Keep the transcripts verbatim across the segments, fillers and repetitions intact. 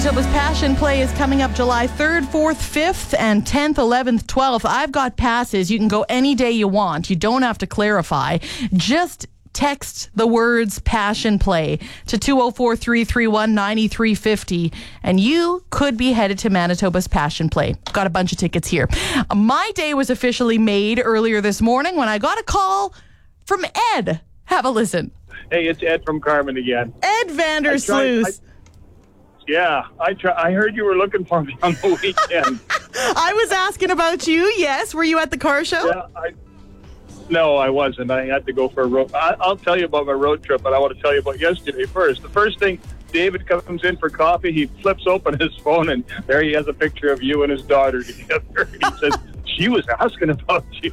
Manitoba's Passion Play is coming up July third, fourth, fifth, and tenth, eleventh, twelfth. I've got passes. You can go any day you want. You don't have to clarify. Just text the words Passion Play to two oh four, three three one, nine three five oh, and you could be headed to Manitoba's Passion Play. Got a bunch of tickets here. My day was officially made earlier this morning when I got a call from Ed. Have a listen. Hey, it's Ed from Carmen again. Ed Vandersloot. Yeah, I try, I heard you were looking for me on the weekend. I was asking about you, yes. Were you at the car show? Yeah, I, no, I wasn't. I had to go for a road. I, I'll tell you about my road trip, but I want to tell you about yesterday first. The first thing, David comes in for coffee. He flips open his phone, and there he has a picture of you and his daughter together. He says, she was asking about you.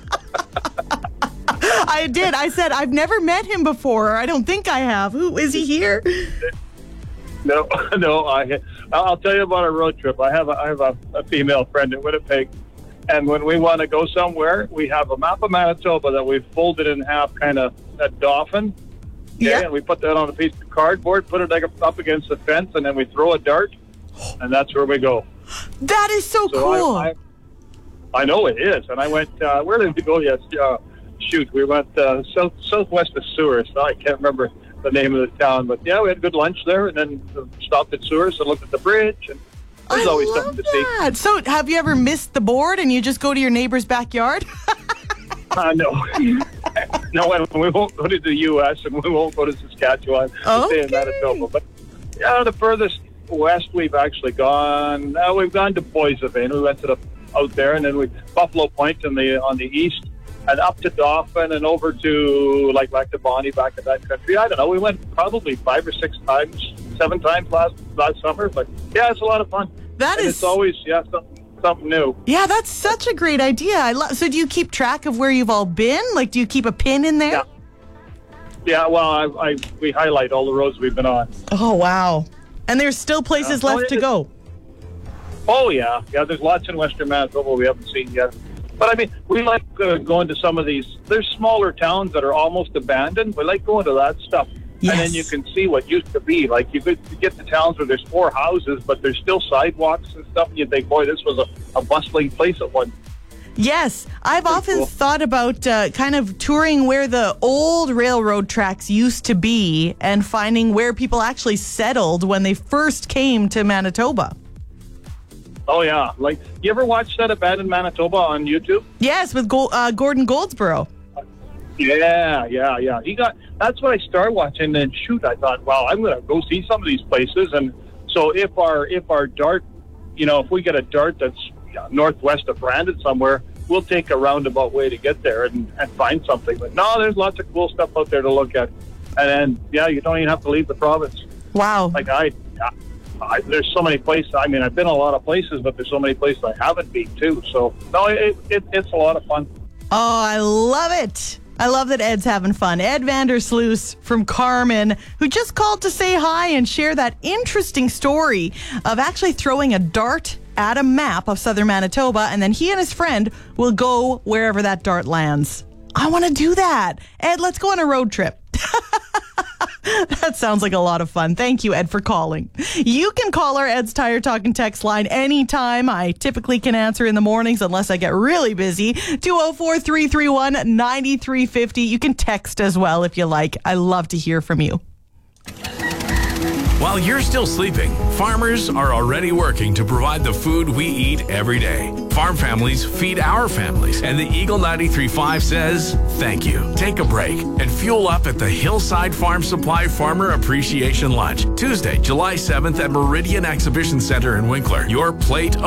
I did. I said, I've never met him before. I don't think I have. Who is he here? No, no. I, I'll tell you about our road trip. I have a, I have a, a female friend in Winnipeg, and when we want to go somewhere, we have a map of Manitoba that we've folded in half, kind of a dolphin. Okay? Yeah. And we put that on a piece of cardboard, put it like up against the fence, and then we throw a dart, and that's where we go. That is so, so cool. I, I, I know it is. And I went, uh, where did we go? Yes, uh, shoot, we went uh, south southwest of Souris. I can't remember the name of the town, but yeah, we had good lunch there, and then stopped at Souris and looked at the bridge, and there's I always love something to that. see. So have you ever missed the board and you just go to your neighbor's backyard? uh, no. No, and we won't go to the U S and we won't go to Saskatchewan. We'll stay in Manitoba. But yeah, the furthest west we've actually gone, uh, we've gone to Boissevain. We went to the out there, and then we Buffalo Point on the on the east, and up to Dauphin, and over to like back to Bonnie, back in that country. I don't know. We went probably five or six times, seven times last last summer. But yeah, it's a lot of fun. That and is, it's always yeah something something new. Yeah, that's such a great idea. I love. So do you keep track of where you've all been? Like, do you keep a pin in there? Yeah. Yeah. Well, I, I we highlight all the roads we've been on. Oh wow! And there's still places Uh, left oh, to it- go. Oh yeah, yeah. There's lots in Western Manitoba we haven't seen yet. But I mean, we like uh, going to some of these. There's smaller towns that are almost abandoned. We like going to that stuff, Yes. and then you can see what used to be. Like you could you get to towns where there's four houses, but there's still sidewalks and stuff. And you think, boy, this was a, a bustling place at one. Yes, I've Pretty often cool. thought about uh, kind of touring where the old railroad tracks used to be and finding where people actually settled when they first came to Manitoba. Oh yeah, like you ever watch that Abandoned Manitoba on YouTube? Yes, with Go- uh, Gordon Goldsboro. Yeah, yeah, yeah. He got. That's what I started watching. And shoot, I thought, wow, I'm going to go see some of these places. And so if our if our dart, you know, if we get a dart that's northwest of Brandon somewhere, we'll take a roundabout way to get there and, and find something. But no, there's lots of cool stuff out there to look at. And then yeah, you don't even have to leave the province. Wow. Like I, I there's so many places. I mean, I've been a lot of places, but there's so many places I haven't been too. So no, it, it it's a lot of fun. Oh, I love it. I love that Ed's having fun. Ed Vandersloot from Carmen, who just called to say hi and share that interesting story of actually throwing a dart at a map of southern Manitoba, and then he and his friend will go wherever that dart lands. I want to do that. Ed, let's go on a road trip. That sounds like a lot of fun. Thank you, Ed, for calling. You can call our Ed's Tire Talk and Text line anytime. I typically can answer in the mornings unless I get really busy. two oh four, three three one, nine three five oh. You can text as well if you like. I love to hear from you. While you're still sleeping, farmers are already working to provide the food we eat every day. Farm families feed our families, and the Eagle ninety-three point five says thank you. Take a break and fuel up at the Hillside Farm Supply Farmer Appreciation Lunch, Tuesday, July seventh at Meridian Exhibition Center in Winkler. Your plate